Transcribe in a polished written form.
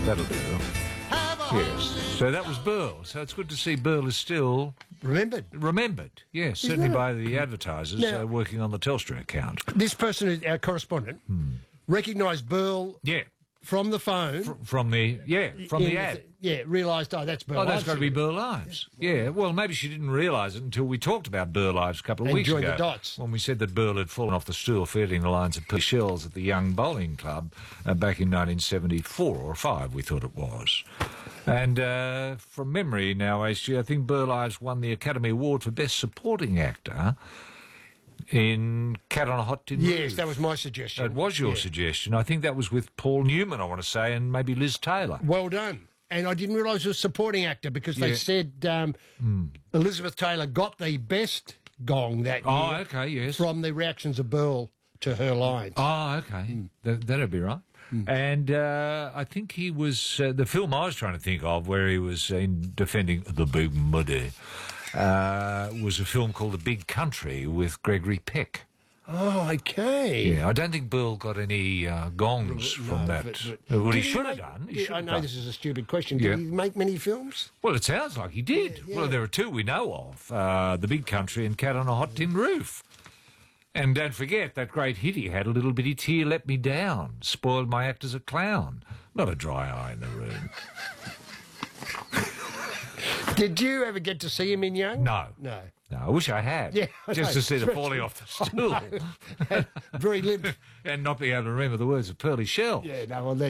That'll do. Yes. So that was Burl. So it's good to see Burl is still Remembered. Yes, certainly by the advertisers working on the Telstra account. This person, our correspondent, recognised Burl from the phone. From the ad. Realised, that's Burl. Oh, that's got to be Burl Ives. Yeah, well, maybe she didn't realise it until we talked about Burl Ives a couple of weeks ago. And joined the dots. When we said that Burl had fallen off the stool fielding the lines of Pearly Shells at the Young Bowling Club back in 1974 or 5, we thought it was. And from memory now, HG, I think Burl Ives won the Academy Award for Best Supporting Actor in Cat on a Hot Tin Roof. Yes, that was my suggestion. That was your suggestion. I think that was with Paul Newman, I want to say, and maybe Liz Taylor. Well done. And I didn't realise it was a supporting actor because they said Elizabeth Taylor got the best gong that year. Oh, okay, yes. From the reactions of Burl to her lines. Oh, okay. That'd be right. And I think he was... the film I was trying to think of where he was defending the Big Muddy was a film called The Big Country with Gregory Peck. Oh, okay. Yeah, I don't think Burl got any gongs from that. Well, he should have done. I know this is a stupid question. Did he make many films? Well, it sounds like he did. Well, there are two we know of, The Big Country and Cat on a Hot Tin Roof. And don't forget that great hit he had, A Little Bitty Tear Let Me Down, spoiled my act as a clown. Not a dry eye in the room. Did you ever get to see him in Young? No. No. No, I wish I had. Yeah, just to see the falling off the stool. Very limp. And not be able to remember the words of Pearly Shells. Yeah, no, well,